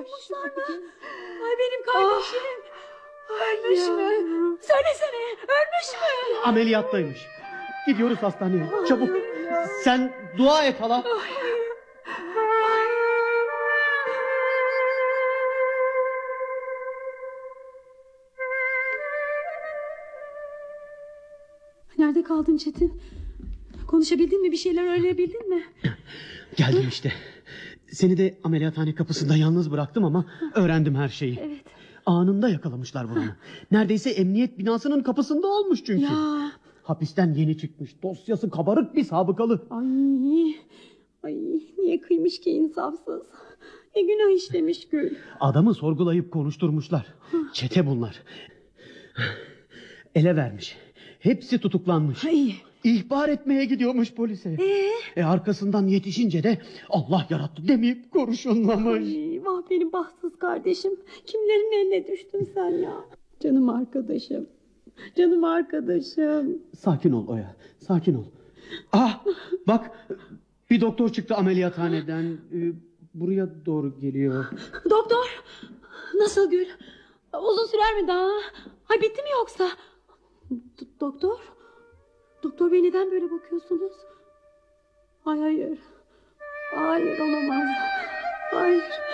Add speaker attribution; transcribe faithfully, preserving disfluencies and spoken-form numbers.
Speaker 1: Vurmuşlar mı? Ay benim kardeşim. Ah, ölmüş mü? Söylesene, ölmüş mü?
Speaker 2: Ameliyattaymış. Gidiyoruz hastaneye. Çabuk. Sen dua et hala.
Speaker 1: Nerede kaldın Çetin? Konuşabildin mi? Bir şeyler öğrenebildin mi?
Speaker 2: Geldim işte. Seni de ameliyathane kapısında yalnız bıraktım ama öğrendim her şeyi.
Speaker 1: Evet.
Speaker 2: Anında yakalamışlar bunu. Neredeyse emniyet binasının kapısında olmuş çünkü.
Speaker 1: Ya.
Speaker 2: Hapisten yeni çıkmış. Dosyası kabarık bir sabıkalı.
Speaker 1: Ay, ay niye kıymış ki insafsız? Ne günah işlemiş Gül.
Speaker 2: Adamı sorgulayıp konuşturmuşlar. Çete bunlar. Ele vermiş. Hepsi tutuklanmış.
Speaker 1: Ay.
Speaker 2: İhbar etmeye gidiyormuş polise.
Speaker 1: Ee?
Speaker 2: E arkasından yetişince de Allah yarattı demeyip kurşunlamış.
Speaker 1: Ay, vah benim bahtsız kardeşim. Kimlerin eline düştün sen ya? Canım arkadaşım. Canım arkadaşım.
Speaker 2: Sakin ol Oya. Sakin ol. Ah bak bir doktor çıktı ameliyathaneden. Ee, buraya doğru geliyor.
Speaker 1: Doktor. Nasıl Gül? Uzun sürer mi daha? Ay bitti mi yoksa? D- doktor. Doktor bey neden böyle bakıyorsunuz? Ay hayır. Hayır olamaz. Hayır.